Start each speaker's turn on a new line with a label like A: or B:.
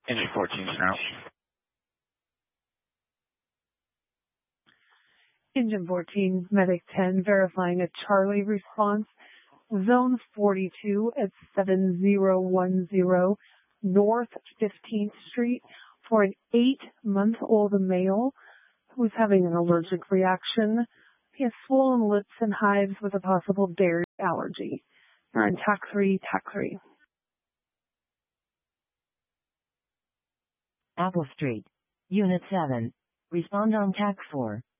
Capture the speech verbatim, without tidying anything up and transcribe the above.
A: Engine fourteen now.
B: Engine fourteen, Medic ten, verifying a Charlie response. Zone forty-two at seven zero one zero North fifteenth Street for an eight-month-old male who's having an allergic reaction. He has swollen lips and hives with a possible dairy allergy. You're in T A C three, T A C three.
C: Apple Street. Unit seven. Respond on T A C four.